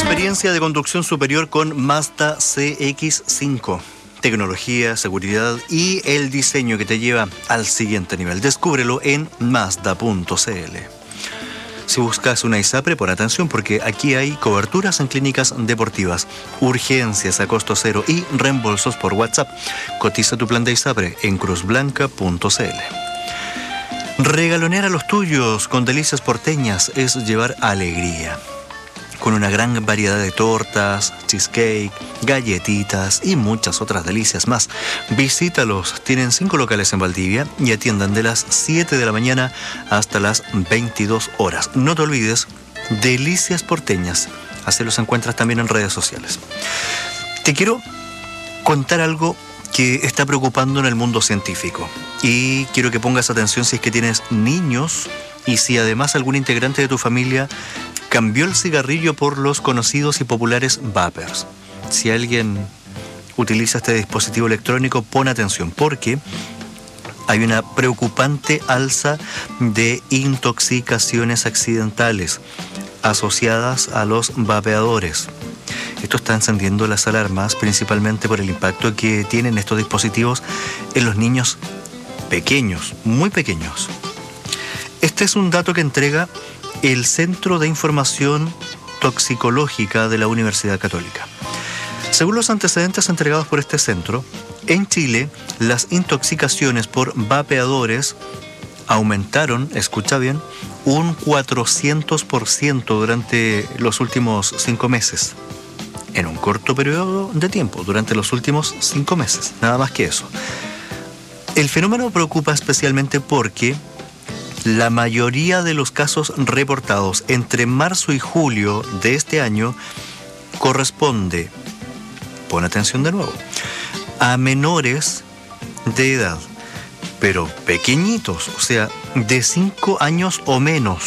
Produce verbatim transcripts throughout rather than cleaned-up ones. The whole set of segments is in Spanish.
Experiencia de conducción superior con Mazda C X cinco. Tecnología, seguridad y el diseño que te lleva al siguiente nivel. Descúbrelo en Mazda punto c l. Si buscas una ISAPRE, pon atención porque aquí hay coberturas en clínicas deportivas, urgencias a costo cero y reembolsos por WhatsApp. Cotiza tu plan de ISAPRE en cruz blanca punto c l. Regalonear a los tuyos con delicias porteñas es llevar alegría. Con una gran variedad de tortas, cheesecake, galletitas y muchas otras delicias más. Visítalos, tienen cinco locales en Valdivia y atiendan de las siete de la mañana hasta las veintidós horas. No te olvides, delicias porteñas. Así los encuentras también en redes sociales. Te quiero contar algo que está preocupando en el mundo científico. Y quiero que pongas atención si es que tienes niños y si además algún integrante de tu familia cambió el cigarrillo por los conocidos y populares vapers. Si alguien utiliza este dispositivo electrónico, pon atención porque hay una preocupante alza de intoxicaciones accidentales asociadas a los vapeadores. Esto está encendiendo las alarmas principalmente por el impacto que tienen estos dispositivos en los niños pequeños, muy pequeños. Este es un dato que entrega el Centro de Información Toxicológica de la Universidad Católica. Según los antecedentes entregados por este centro, en Chile las intoxicaciones por vapeadores aumentaron, escucha bien, un cuatrocientos por ciento durante los últimos cinco meses. En un corto periodo de tiempo, durante los últimos cinco meses, nada más que eso. El fenómeno preocupa especialmente porque la mayoría de los casos reportados entre marzo y julio de este año corresponde, pon atención de nuevo, a menores de edad, pero pequeñitos, o sea, de cinco años o menos.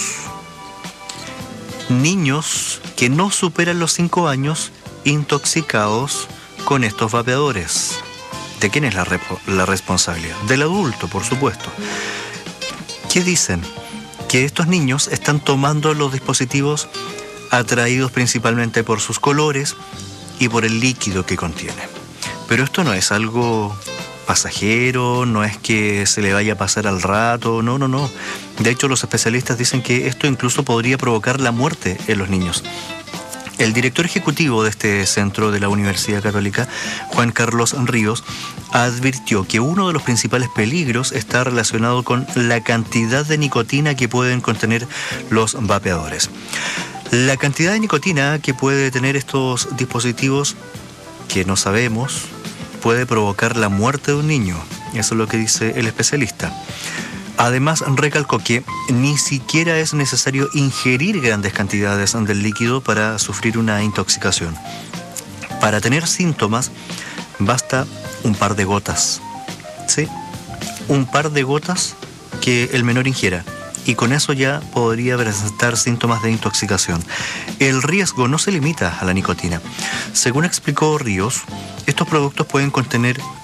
Niños que no superan los cinco años intoxicados con estos vapeadores. ¿De quién es la, rep- la responsabilidad? Del adulto, por supuesto. ¿Qué dicen? Que estos niños están tomando los dispositivos atraídos principalmente por sus colores y por el líquido que contiene. Pero esto no es algo pasajero, no es que se le vaya a pasar al rato, no, no, no. De hecho, los especialistas dicen que esto incluso podría provocar la muerte en los niños. El director ejecutivo de este centro de la Universidad Católica, Juan Carlos Ríos, advirtió que uno de los principales peligros está relacionado con la cantidad de nicotina que pueden contener los vapeadores. La cantidad de nicotina que puede tener estos dispositivos, que no sabemos, puede provocar la muerte de un niño. Eso es lo que dice el especialista. Además, recalcó que ni siquiera es necesario ingerir grandes cantidades del líquido para sufrir una intoxicación. Para tener síntomas, basta un par de gotas. ¿Sí? Un par de gotas que el menor ingiera. Y con eso ya podría presentar síntomas de intoxicación. El riesgo no se limita a la nicotina. Según explicó Ríos, estos productos pueden contener